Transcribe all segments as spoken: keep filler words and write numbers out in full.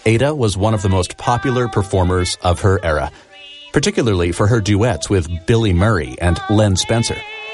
Ada was one of the most popular performers of her era, particularly for her duets with Billy Murray and Len Spencer.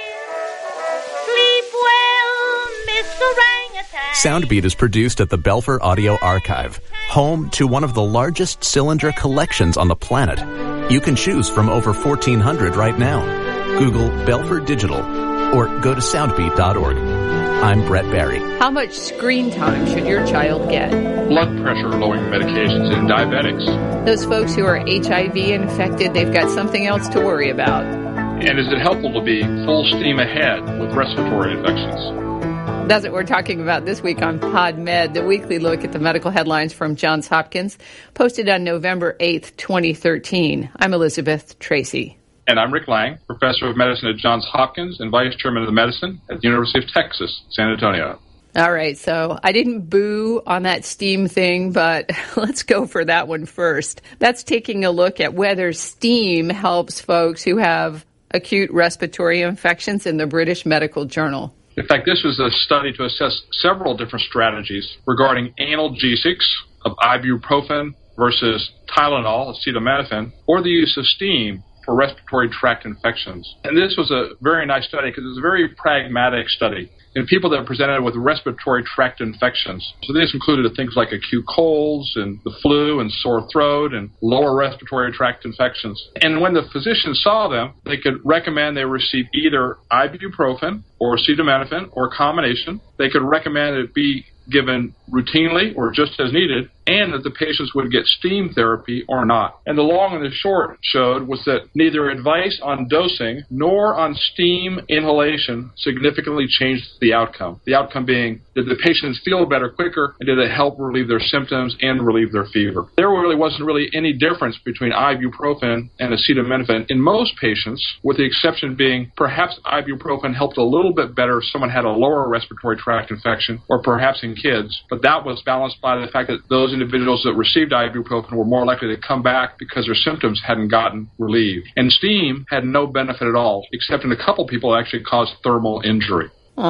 Sleep well, Mister Orangutan. Soundbeat is produced at the Belfer Audio Archive, home to one of the largest cylinder collections on the planet. You can choose from over fourteen hundred right now. Google Belfer Digital or go to soundbeat dot org. I'm Brett Barry. How much screen time should your child get? Blood pressure lowering medications in diabetics. Those folks who are H I V infected, they've got something else to worry about. And is it helpful to be full steam ahead with respiratory infections? That's what we're talking about this week on PodMed, the weekly look at the medical headlines from Johns Hopkins, posted on November eighth, twenty thirteen. I'm Elizabeth Tracy. And I'm Rick Lang, professor of medicine at Johns Hopkins and vice chairman of medicine at the University of Texas, San Antonio. All right, so I didn't boo on that steam thing, but let's go for that one first. That's taking a look at whether steam helps folks who have acute respiratory infections in the British Medical Journal. In fact, this was a study to assess several different strategies regarding analgesics of ibuprofen versus Tylenol, acetaminophen, or the use of steam for respiratory tract infections. And this was a very nice study because it was a very pragmatic study in people that presented with respiratory tract infections. So this included things like acute colds and the flu and sore throat and lower respiratory tract infections. And when the physician saw them, they could recommend they receive either ibuprofen or acetaminophen or a combination. They could recommend it be given routinely or just as needed, and that the patients would get steam therapy or not. And the long and the short showed was that neither advice on dosing nor on steam inhalation significantly changed the outcome. The outcome being, did the patients feel better quicker, and did it help relieve their symptoms and relieve their fever? There really wasn't really any difference between ibuprofen and acetaminophen in most patients, with the exception being perhaps ibuprofen helped a little bit better if someone had a lower respiratory tract infection, or perhaps in kids, but that was balanced by the fact that those individuals that received ibuprofen were more likely to come back because their symptoms hadn't gotten relieved. And steam had no benefit at all, except in a couple people it actually caused thermal injury.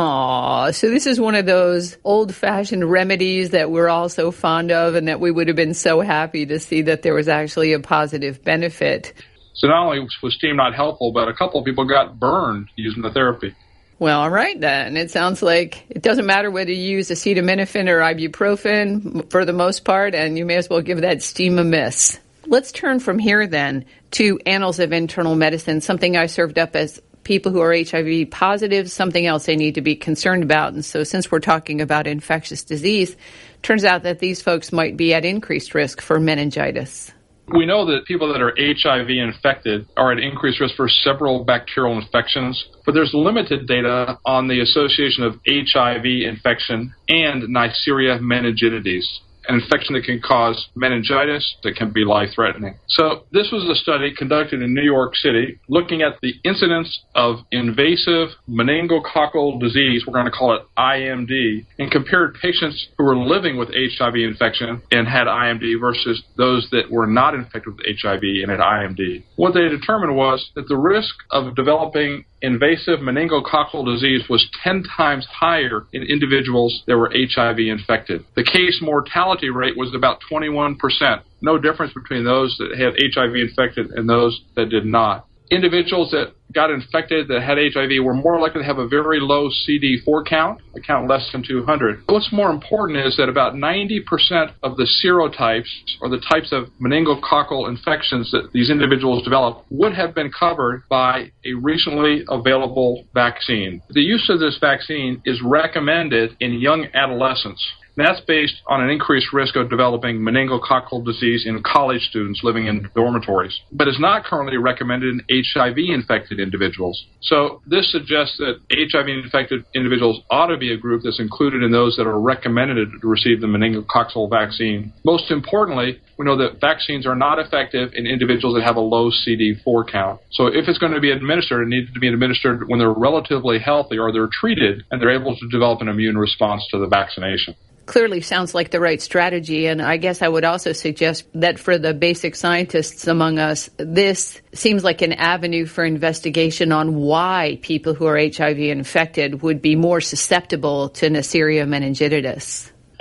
Aw, so this is one of those old-fashioned remedies that we're all so fond of and that we would have been so happy to see that there was actually a positive benefit. So not only was steam not helpful, but a couple of people got burned using the therapy. Well, all right then. It sounds like it doesn't matter whether you use acetaminophen or ibuprofen for the most part, and you may as well give that steam a miss. Let's turn from here then to Annals of Internal Medicine, something I served up as people who are H I V positive, something else they need to be concerned about. And so since we're talking about infectious disease, turns out that these folks might be at increased risk for meningitis. We know that people that are H I V infected are at increased risk for several bacterial infections, but there's limited data on the association of H I V infection and Neisseria meningitidis, an infection that can cause meningitis that can be life-threatening. So this was a study conducted in New York City looking at the incidence of invasive meningococcal disease, we're going to call it I M D, and compared patients who were living with H I V infection and had I M D versus those that were not infected with H I V and had I M D. What they determined was that the risk of developing invasive meningococcal disease was ten times higher in individuals that were H I V infected. The case mortality rate was about twenty-one percent. No difference between those that had H I V infected and those that did not. Individuals that got infected that had H I V were more likely to have a very low C D four count, a count less than two hundred. What's more important is that about ninety percent of the serotypes, or the types of meningococcal infections that these individuals developed, would have been covered by a recently available vaccine. The use of this vaccine is recommended in young adolescents. And that's based on an increased risk of developing meningococcal disease in college students living in dormitories, but is not currently recommended in H I V-infected individuals. So this suggests that H I V-infected individuals ought to be a group that's included in those that are recommended to receive the meningococcal vaccine. Most importantly, we know that vaccines are not effective in individuals that have a low C D four count. So if it's going to be administered, it needs to be administered when they're relatively healthy or they're treated and they're able to develop an immune response to the vaccination. Clearly sounds like the right strategy, and I guess I would also suggest that for the basic scientists among us, this seems like an avenue for investigation on why people who are H I V infected would be more susceptible to Neisseria meningitidis.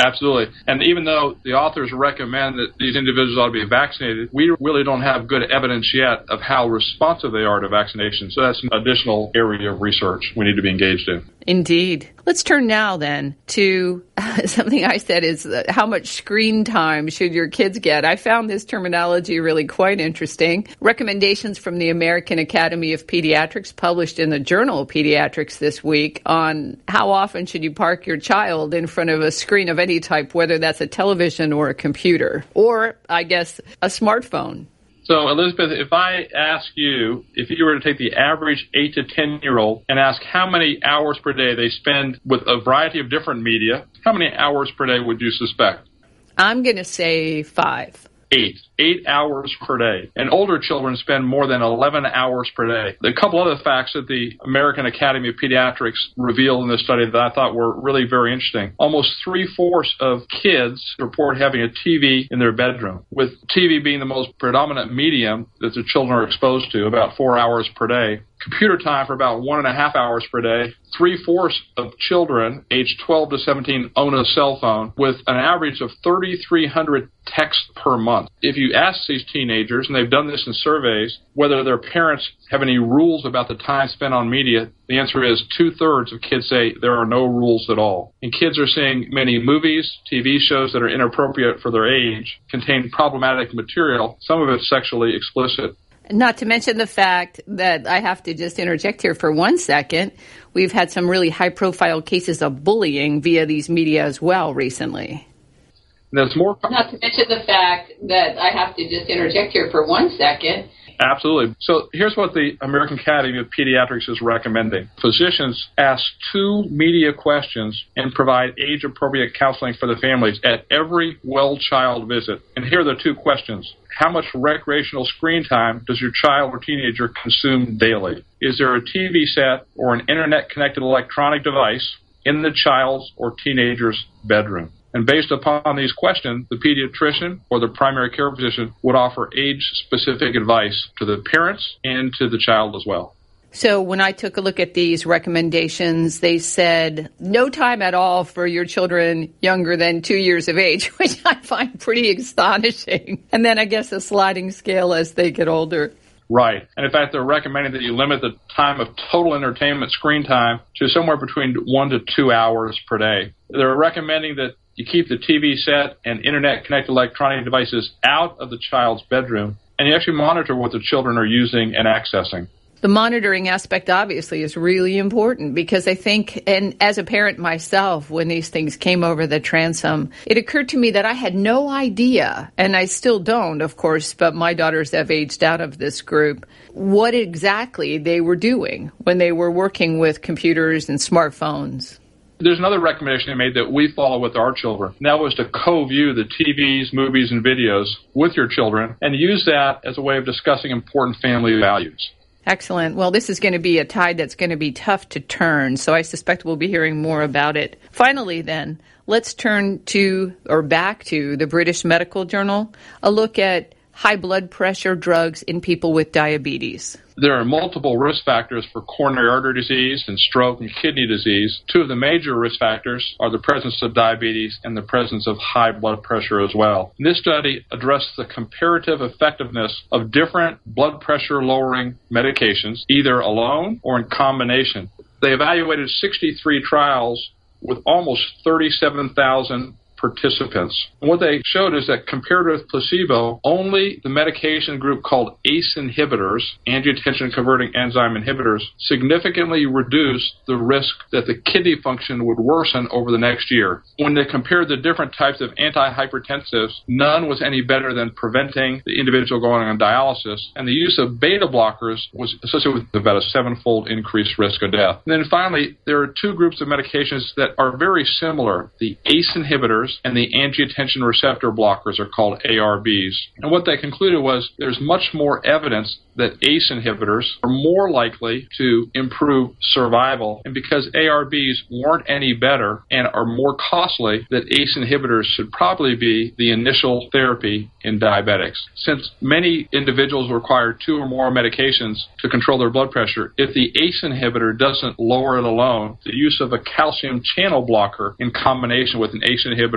Absolutely. And even though the authors recommend that these individuals ought to be vaccinated, we really don't have good evidence yet of how responsive they are to vaccination. So that's an additional area of research we need to be engaged in. Indeed. Let's turn now then to uh, something I said is uh, how much screen time should your kids get? I found this terminology really quite interesting. Recommendations from the American Academy of Pediatrics published in the Journal of Pediatrics this week on how often should you park your child in front of a screen of any type, whether that's a television or a computer, or I guess a smartphone. So, Elizabeth, if I ask you, if you were to take the average eight to ten-year-old and ask how many hours per day they spend with a variety of different media, how many hours per day would you suspect? I'm going to say five. Eight. Eight hours per day. And older children spend more than eleven hours per day. A couple other facts that the American Academy of Pediatrics revealed in this study that I thought were really very interesting. Almost three-fourths of kids report having a T V in their bedroom, with T V being the most predominant medium that the children are exposed to, about four hours per day. Computer time for about one and a half hours per day. Three-fourths of children aged twelve to seventeen own a cell phone with an average of thirty-three hundred texts per month. If you ask these teenagers, and they've done this in surveys, whether their parents have any rules about the time spent on media, the answer is two-thirds of kids say there are no rules at all. And kids are seeing many movies, T V shows that are inappropriate for their age, contain problematic material, some of it sexually explicit. Not to mention the fact that I have to just interject here for one second. We've had some really high-profile cases of bullying via these media as well recently. There's more. Not to mention the fact that I have to just interject here for one second. Absolutely. So here's what the American Academy of Pediatrics is recommending. Physicians ask two media questions and provide age-appropriate counseling for the families at every well-child visit. And here are the two questions. How much recreational screen time does your child or teenager consume daily? Is there a T V set or an internet-connected electronic device in the child's or teenager's bedroom? And based upon these questions, the pediatrician or the primary care physician would offer age-specific advice to the parents and to the child as well. So when I took a look at these recommendations, they said no time at all for your children younger than two years of age, which I find pretty astonishing. And then I guess a sliding scale as they get older. Right. And in fact, they're recommending that you limit the time of total entertainment screen time to somewhere between one to two hours per day. They're recommending that you keep the T V set and internet-connected electronic devices out of the child's bedroom, and you actually monitor what the children are using and accessing. The monitoring aspect obviously is really important because I think, and as a parent myself, when these things came over the transom, it occurred to me that I had no idea, and I still don't, of course, but my daughters have aged out of this group, what exactly they were doing when they were working with computers and smartphones. There's another recommendation they made that we follow with our children. And that was to co-view the T Vs, movies, and videos with your children and use that as a way of discussing important family values. Excellent. Well, this is going to be a tide that's going to be tough to turn, so I suspect we'll be hearing more about it. Finally, then, let's turn to, or back to, the British Medical Journal, a look at high blood pressure drugs in people with diabetes. There are multiple risk factors for coronary artery disease and stroke and kidney disease. Two of the major risk factors are the presence of diabetes and the presence of high blood pressure as well. This study addressed the comparative effectiveness of different blood pressure lowering medications, either alone or in combination. They evaluated sixty-three trials with almost thirty-seven thousand participants. And what they showed is that compared with placebo, only the medication group called A C E inhibitors, angiotensin-converting enzyme inhibitors, significantly reduced the risk that the kidney function would worsen over the next year. When they compared the different types of antihypertensives, none was any better than preventing the individual going on dialysis, and the use of beta blockers was associated with about a seven-fold increased risk of death. And then finally, there are two groups of medications that are very similar. The A C E inhibitors and the angiotensin receptor blockers are called A R Bs. And what they concluded was there's much more evidence that A C E inhibitors are more likely to improve survival. And because A R Bs weren't any better and are more costly, that A C E inhibitors should probably be the initial therapy in diabetics. Since many individuals require two or more medications to control their blood pressure, if the A C E inhibitor doesn't lower it alone, the use of a calcium channel blocker in combination with an A C E inhibitor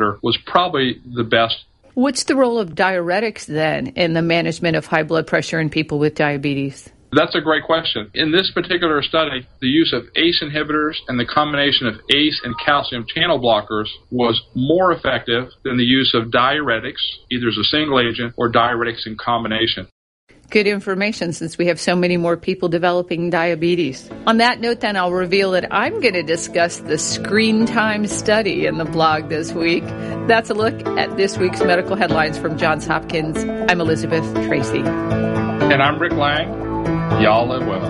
inhibitor was probably the best. What's the role of diuretics then in the management of high blood pressure in people with diabetes? That's a great question. In this particular study, the use of A C E inhibitors and the combination of A C E and calcium channel blockers was more effective than the use of diuretics, either as a single agent or diuretics in combination. Good information since we have so many more people developing diabetes. On that note, then, I'll reveal that I'm going to discuss the screen time study in the blog this week. That's a look at this week's medical headlines from Johns Hopkins. I'm Elizabeth Tracy. And I'm Rick Lang. Y'all live well.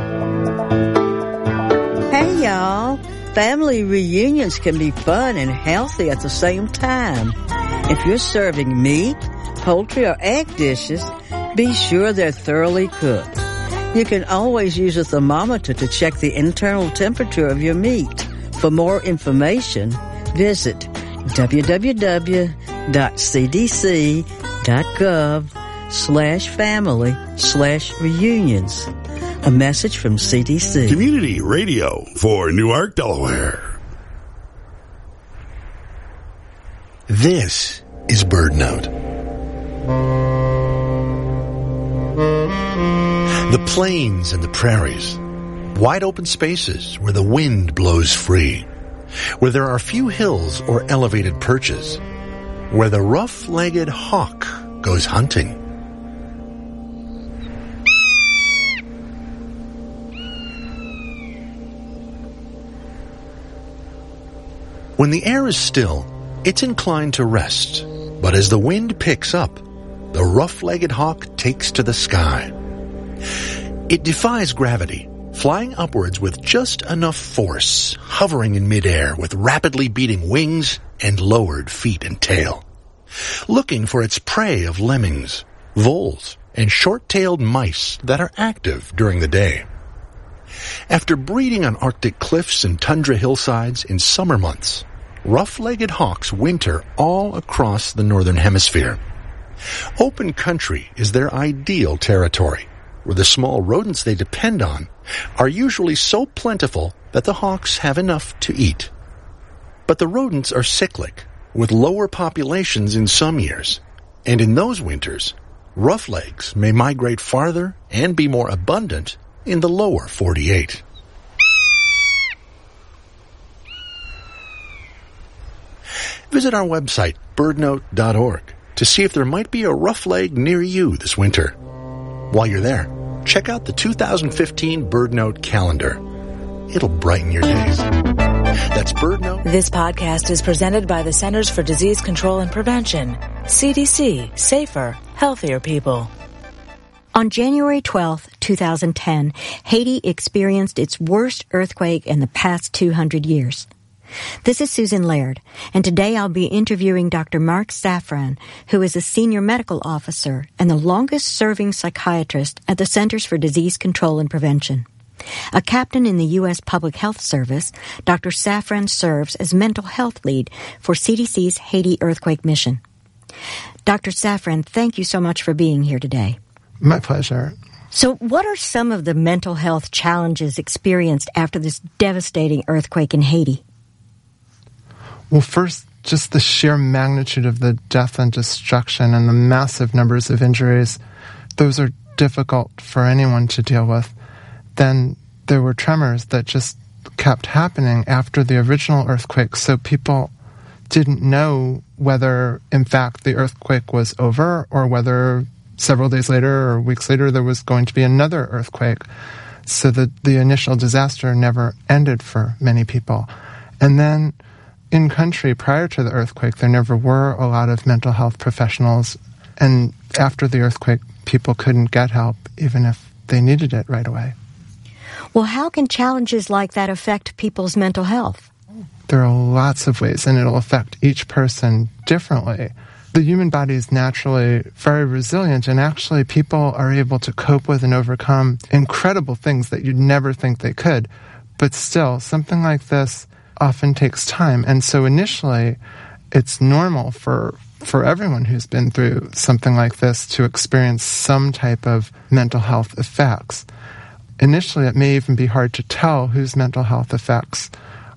Hey, y'all. Family reunions can be fun and healthy at the same time. If you're serving meat, poultry, or egg dishes, be sure they're thoroughly cooked. You can always use a thermometer to check the internal temperature of your meat. For more information, visit www.cdc.gov slash family slash reunions. A message from C D C. Community radio for Newark, Delaware. This is BirdNote. The plains and the prairies, wide open spaces where the wind blows free, where there are few hills or elevated perches, where the rough-legged hawk goes hunting. When the air is still, it's inclined to rest, but as the wind picks up, the rough-legged hawk takes to the sky. It defies gravity, flying upwards with just enough force, hovering in midair with rapidly beating wings and lowered feet and tail, looking for its prey of lemmings, voles, and short-tailed mice that are active during the day. After breeding on Arctic cliffs and tundra hillsides in summer months, rough-legged hawks winter all across the northern hemisphere. Open country is their ideal territory, where the small rodents they depend on are usually so plentiful that the hawks have enough to eat. But the rodents are cyclic, with lower populations in some years, and in those winters, roughlegs may migrate farther and be more abundant in the lower forty-eight. Visit our website, bird note dot org, to see if there might be a roughleg near you this winter. While you're there, check out the two thousand fifteen BirdNote calendar. It'll brighten your days. That's BirdNote. This podcast is presented by the Centers for Disease Control and Prevention. C D C. Safer, healthier people. On January twelfth, twenty ten, Haiti experienced its worst earthquake in the past two hundred years. This is Susan Laird, and today I'll be interviewing Doctor Mark Safran, who is a senior medical officer and the longest-serving psychiatrist at the Centers for Disease Control and Prevention. A captain in the U S Public Health Service, Doctor Safran serves as mental health lead for C D C's Haiti earthquake mission. Doctor Safran, thank you so much for being here today. My pleasure. So what are some of the mental health challenges experienced after this devastating earthquake in Haiti? Well, first, just the sheer magnitude of the death and destruction and the massive numbers of injuries, those are difficult for anyone to deal with. Then there were tremors that just kept happening after the original earthquake, so people didn't know whether, in fact, the earthquake was over or whether several days later or weeks later there was going to be another earthquake. So that the initial disaster never ended for many people. And then in country, prior to the earthquake, there never were a lot of mental health professionals, and after the earthquake, people couldn't get help even if they needed it right away. Well, how can challenges like that affect people's mental health? There are lots of ways, and it'll affect each person differently. The human body is naturally very resilient, and actually people are able to cope with and overcome incredible things that you'd never think they could. But still, something like this often takes time. And so initially, it's normal for for everyone who's been through something like this to experience some type of mental health effects. Initially, it may even be hard to tell whose mental health effects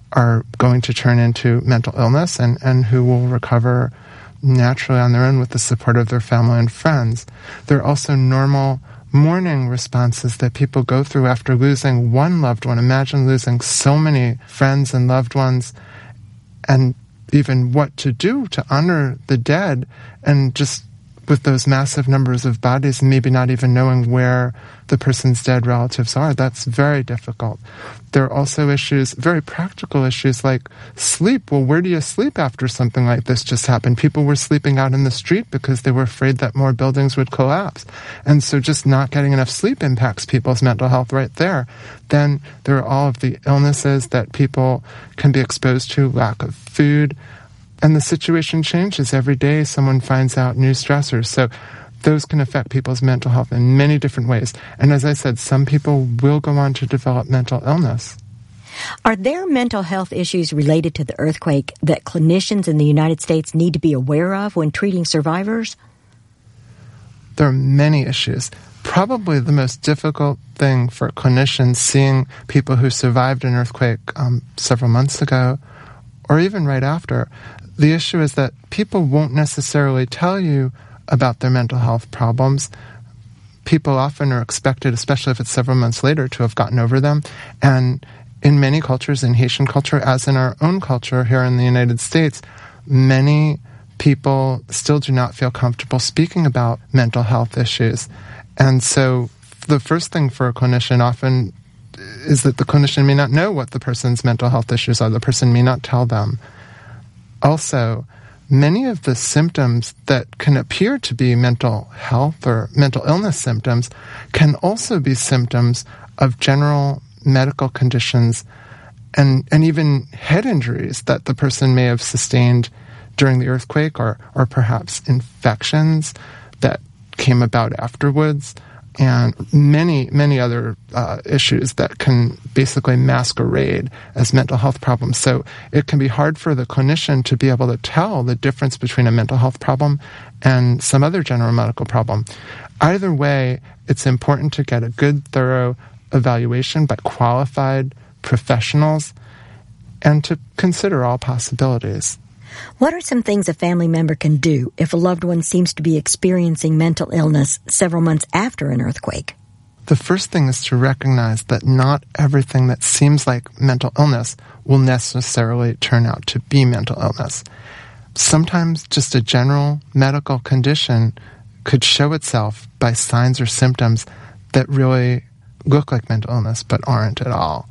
are going to turn into mental illness and, and who will recover naturally on their own with the support of their family and friends. There are also normal mourning responses that people go through after losing one loved one. Imagine losing so many friends and loved ones, and even what to do to honor the dead, and just with those massive numbers of bodies and maybe not even knowing where the person's dead relatives are. That's very difficult. There are also issues, very practical issues like sleep. Well, where do you sleep after something like this just happened? People were sleeping out in the street because they were afraid that more buildings would collapse. And so just not getting enough sleep impacts people's mental health right there. Then there are all of the illnesses that people can be exposed to, lack of food, and the situation changes every day. Someone finds out new stressors. So those can affect people's mental health in many different ways. And as I said, some people will go on to develop mental illness. Are there mental health issues related to the earthquake that clinicians in the United States need to be aware of when treating survivors? There are many issues. Probably the most difficult thing for clinicians seeing people who survived an earthquake um, several months ago, or even right after, the issue is that people won't necessarily tell you about their mental health problems. People often are expected, especially if it's several months later, to have gotten over them. And in many cultures, in Haitian culture, as in our own culture here in the United States, many people still do not feel comfortable speaking about mental health issues. And so the first thing for a clinician often is that the clinician may not know what the person's mental health issues are. The person may not tell them. Also, many of the symptoms that can appear to be mental health or mental illness symptoms can also be symptoms of general medical conditions and, and even head injuries that the person may have sustained during the earthquake, or, or perhaps infections that came about afterwards, and many, many other uh, issues that can basically masquerade as mental health problems. So it can be hard for the clinician to be able to tell the difference between a mental health problem and some other general medical problem. Either way, it's important to get a good, thorough evaluation by qualified professionals and to consider all possibilities. What are some things a family member can do if a loved one seems to be experiencing mental illness several months after an earthquake? The first thing is to recognize that not everything that seems like mental illness will necessarily turn out to be mental illness. Sometimes just a general medical condition could show itself by signs or symptoms that really look like mental illness but aren't at all.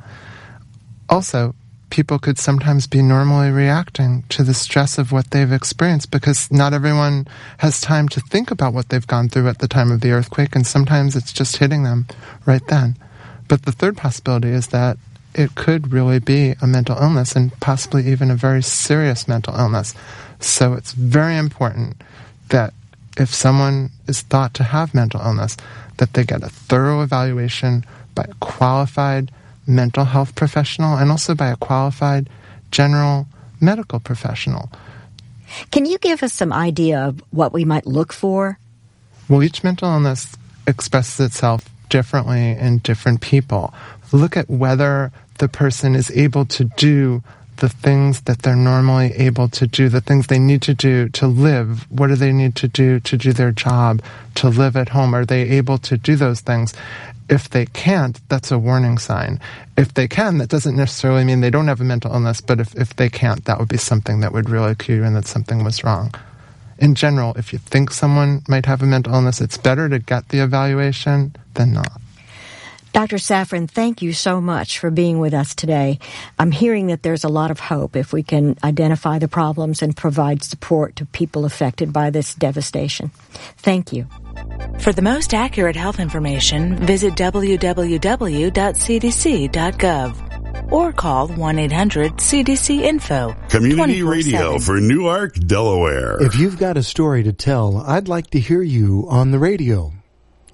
Also, people could sometimes be normally reacting to the stress of what they've experienced because not everyone has time to think about what they've gone through at the time of the earthquake, and sometimes it's just hitting them right then. But the third possibility is that it could really be a mental illness, and possibly even a very serious mental illness. So it's very important that if someone is thought to have mental illness, that they get a thorough evaluation by a qualified mental health professional and also by a qualified general medical professional. Can you give us some idea of what we might look for? Well, each mental illness expresses itself differently in different people. Look at whether the person is able to do the things that they're normally able to do, the things they need to do to live. What do they need to do to do their job, to live at home? Are they able to do those things? If they can't, that's a warning sign. If they can, that doesn't necessarily mean they don't have a mental illness, but if, if they can't, that would be something that would really cue you in that something was wrong. In general, if you think someone might have a mental illness, it's better to get the evaluation than not. Doctor Safran, thank you so much for being with us today. I'm hearing that there's a lot of hope if we can identify the problems and provide support to people affected by this devastation. Thank you. For the most accurate health information, visit w w w dot c d c dot gov or call one eight hundred C D C info. Community radio for Newark, Delaware. If you've got a story to tell, I'd like to hear you on the radio.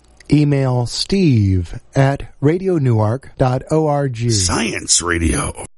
Email Steve at radio newark dot org. Science Radio.